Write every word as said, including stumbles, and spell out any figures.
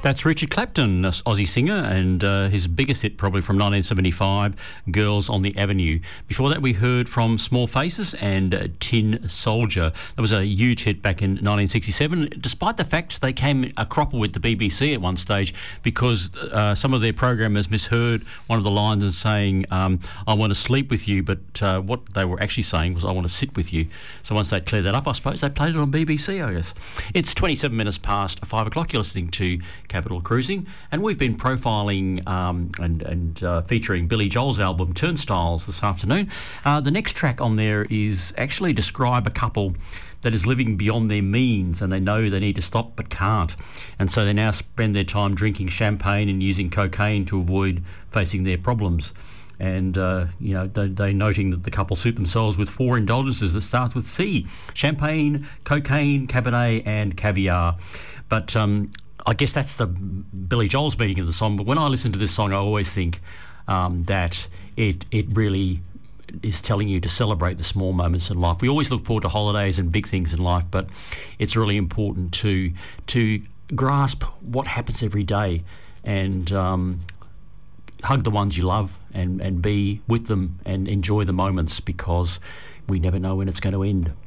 That's Richard Clapton, an Aussie singer, and uh, his biggest hit probably from nineteen seventy-five, Girls on the Avenue. Before that we heard from Small Faces and uh, Tin Soldier. That was a huge hit back in nineteen sixty-seven, despite the fact they came a cropper with the B B C at one stage because uh, some of their programmers misheard one of the lines and saying, um, I want to sleep with you, but uh, what they were actually saying was, I want to sit with you. So once they cleared that up, I suppose they played it on B B C, I guess. It's twenty-seven minutes past five o'clock. You're listening to Capital Cruising, and we've been profiling um, and, and uh, featuring Billy Joel's album Turnstiles this afternoon. Uh, the next track on there is actually describe a couple that is living beyond their means, and they know they need to stop but can't, and so they now spend their time drinking champagne and using cocaine to avoid facing their problems. And, uh, you know, they, they're noting that the couple suit themselves with four indulgences that starts with C: champagne, cocaine, Cabernet and caviar. But um, I guess that's the Billy Joel's meaning of the song. But when I listen to this song, I always think um, that it it really is telling you to celebrate the small moments in life. We always look forward to holidays and big things in life, but it's really important to to grasp what happens every day and um, hug the ones you love and, and be with them and enjoy the moments, because we never know when it's going to end.